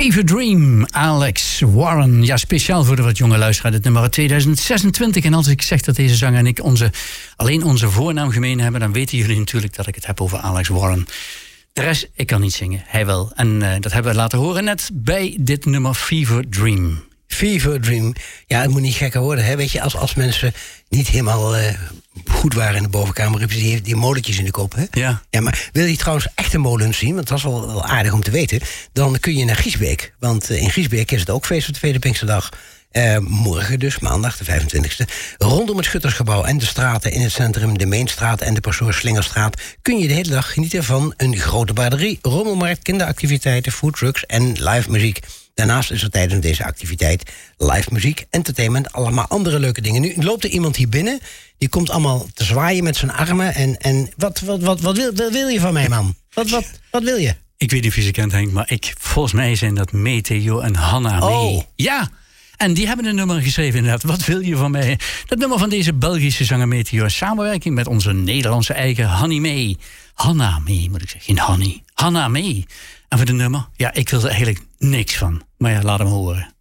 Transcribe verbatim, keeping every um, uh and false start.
Fever Dream, Alex Warren. Ja, speciaal voor de wat jonge luisteraars. Het nummer tweeduizend zesentwintig. En als ik zeg dat deze zanger en ik onze, alleen onze voornaam gemeen hebben, dan weten jullie natuurlijk dat ik het heb over Alex Warren. De rest, ik kan niet zingen. Hij wel. En uh, dat hebben we laten horen net bij dit nummer Fever Dream. Fever Dream. Ja, het moet niet gekker worden. Hè? Weet je, als, als mensen niet helemaal uh, goed waren in de bovenkamer, hebben ze die, die molentjes in de kop. Hè? Ja. Ja, maar wil je trouwens echte molens zien, want dat is wel, wel aardig om te weten, dan kun je naar Giesbeek. Want uh, in Giesbeek is het ook feest op de Tweede Pinksterdag. Uh, morgen dus, maandag de vijfentwintigste. Rondom het Schuttersgebouw en de straten in het centrum, de Meenstraat en de Pastoor Slingerstraat, kun je de hele dag genieten van een grote braderie, rommelmarkt, kinderactiviteiten, foodtrucks en live muziek. Daarnaast is er tijdens deze activiteit live muziek, entertainment, allemaal andere leuke dingen. Nu loopt er iemand hier binnen, die komt allemaal te zwaaien met zijn armen. En, en wat, wat, wat, wat, wil, wat wil je van mij, man? Wat, wat, wat wil je? Ik weet niet of je ze kent, Henk, maar ik, volgens mij zijn dat Meteo en Hanna Mee. Oh. Ja, en die hebben een nummer geschreven inderdaad. Wat wil je van mij? Dat nummer van deze Belgische zanger Meteo. Samenwerking met onze Nederlandse eigen Hanny Mee. Hanna Mee, moet ik zeggen. Geen Hanny. Hanna Mee. En voor de nummer, ja, ik wil er eigenlijk niks van. Maar ja, laat hem horen.